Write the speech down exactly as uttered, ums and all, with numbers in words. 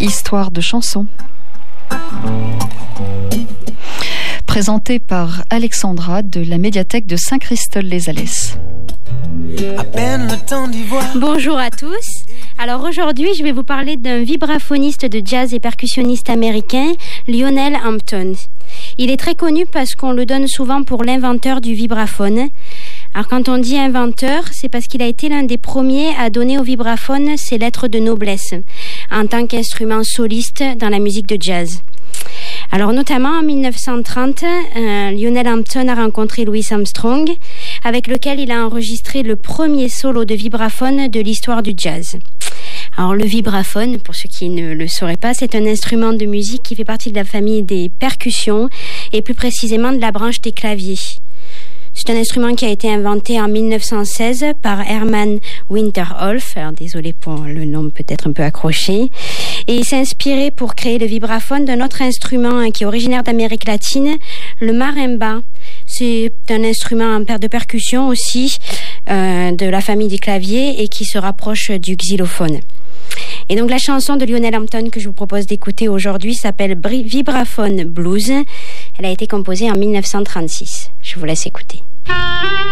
Histoire de chansons. Présenté par Alexandra de la médiathèque de Saint-Christol-les-Alès. Bonjour à tous. Alors aujourd'hui, je vais vous parler d'un vibraphoniste de jazz et percussionniste américain, Lionel Hampton. Il est très connu parce qu'on le donne souvent pour l'inventeur du vibraphone. Alors quand on dit inventeur, c'est parce qu'il a été l'un des premiers à donner au vibraphone ses lettres de noblesse en tant qu'instrument soliste dans la musique de jazz. Alors notamment en dix-neuf cent trente, euh, Lionel Hampton a rencontré Louis Armstrong, avec lequel il a enregistré le premier solo de vibraphone de l'histoire du jazz. Alors le vibraphone, pour ceux qui ne le sauraient pas, c'est un instrument de musique qui fait partie de la famille des percussions et plus précisément de la branche des claviers. C'est un instrument qui a été inventé en dix-neuf cent seize par Herman Winterhoff. Alors, désolé pour le nom peut-être un peu accroché. Et il s'est inspiré pour créer le vibraphone d'un autre instrument qui est originaire d'Amérique latine, le marimba. C'est un instrument en paire de percussion aussi, euh, de la famille des claviers et qui se rapproche du xylophone. Et donc la chanson de Lionel Hampton que je vous propose d'écouter aujourd'hui s'appelle Vibraphone Blues. Elle a été composée en dix-neuf cent trente-six. Je vous laisse écouter.